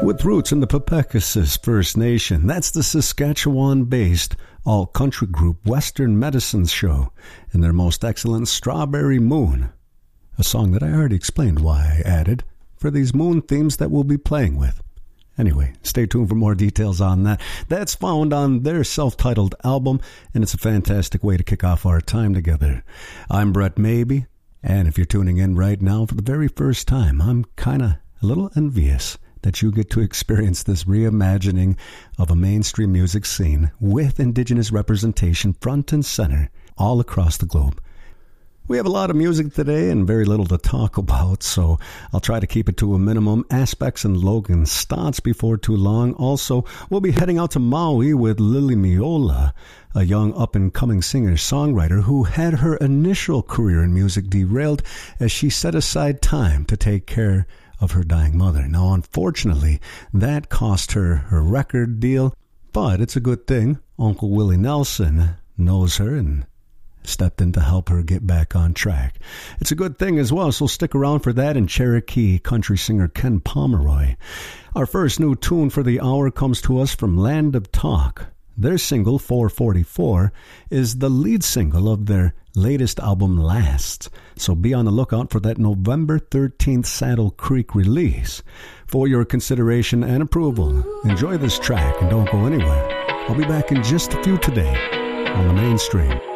With roots in the Papacasis First Nation, that's the Saskatchewan-based all-country group Western Medicine Show and their most excellent Strawberry Moon, a song that I already explained why I added for these moon themes that we'll be playing with. Anyway, stay tuned for more details on that. That's found on their self-titled album, and it's a fantastic way to kick off our time together. I'm Brett Maybe, and if you're tuning in right now for the very first time, I'm kind of a little envious that you get to experience this reimagining of a mainstream music scene with Indigenous representation front and center all across the globe. We have a lot of music today and very little to talk about, so I'll try to keep it to a minimum. Aspects and Logan Stotts before too long. Also, we'll be heading out to Maui with Lily Miola, a young up-and-coming singer-songwriter who had her initial career in music derailed as she set aside time to take care of her dying mother. Now, unfortunately, that cost her her record deal, but it's a good thing. Uncle Willie Nelson knows her and stepped in to help her get back on track. It's a good thing as well, so stick around for that and Cherokee country singer Ken Pomeroy. Our first new tune for the hour comes to us from Land of Talk. Their single, 444, is the lead single of their latest album, Last. So be on the lookout for that November 13th Saddle Creek release. For your consideration and approval, enjoy this track and don't go anywhere. I'll be back in just a few today on the Mainstream.